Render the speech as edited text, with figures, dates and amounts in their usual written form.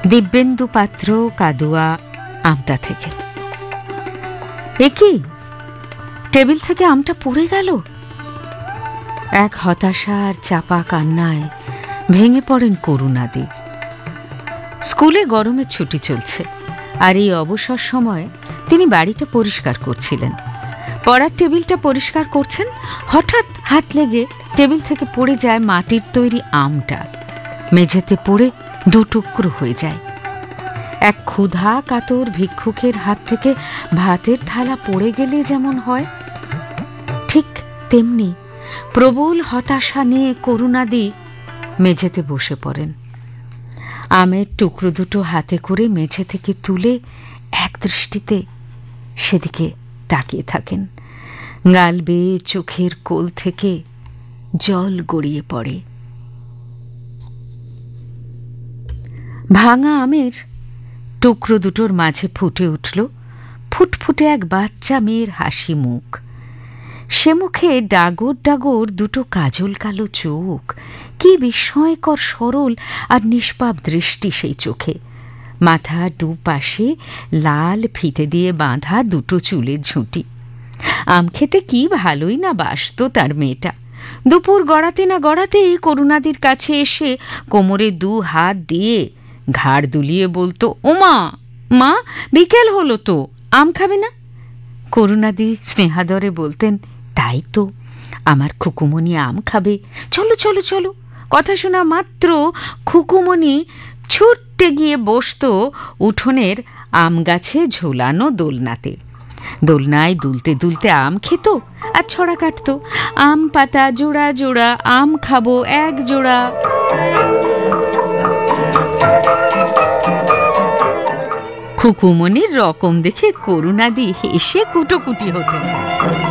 দিব্যেন্দু পাত্র কাদুয়া আমতা থেকে। একই টেবিল থেকে আমটা পড়ে গেল। এক হতাশা আর চাপা কান্নায় ভেঙে পড়েন করুণাদি। স্কুলে গরমের ছুটি চলছে, আর এই অবসর সময়ে তিনি বাড়িটা পরিষ্কার করছিলেন। পড়ার টেবিলটা পরিষ্কার করছেন, হঠাৎ হাত লেগে টেবিল থেকে পড়ে যায় মাটির তৈরি আমটা। মেঝেতে পড়ে দুটুকরো হয়ে যায়। এক ক্ষুধা কাতর ভিক্ষুকের হাত থেকে ভাতের থালা পড়ে গেলে যেমন হয়, ঠিক তেমনি প্রবল হতাশা নিয়ে করুণাদি মেঝেতে বসে পড়েন। আমের টুকরো দুটো হাতে করে মেঝে থেকে তুলে এক দৃষ্টিতে সেদিকে তাকিয়ে থাকেন। গাল বেয়ে চোখের কোল থেকে জল গড়িয়ে পড়ে। ভাঙা আমের টুকরো দুটোর মাঝে ফুটে উঠল ফুটফুটে এক বাচ্চা মেয়ের হাসি মুখ। সে মুখে ডাগর ডাগর দুটো কাজল কালো চোখ। কি বিস্ময়কর সরল আর নিষ্পাপ দৃষ্টি সেই চোখে। মাথার দুপাশে লাল ফিতে দিয়ে বাঁধা দুটো চুলের ঝুঁটি। আম খেতে কি ভালোই না বাসত তার মেয়েটা। দুপুর গড়াতে না গড়াতেই করুণাদির কাছে এসে কোমরে দু হাত দিয়ে ঘাড় দুলিয়ে বলতো, ওমা মা, বিকেল হলো তো, আম খাবে না? করুণাদি স্নেহাদরে বলতেন, তাই তো, আমার খুকুমণি আম খাবে, চলো চলো চলো। কথা শোনা মাত্র খুকুমণি ছুটে গিয়ে বসত উঠোনের আম গাছে ঝোলানো দোলনাতে। দোলনায় দুলতে দুলতে আম খেত আর ছড়া কাটত, আম পাতা জোড়া জোড়া, আম খাবো এক জোড়া। খুকুমণির রকম দেখে করুণাদি হেসে কুটোকুটি হতেন।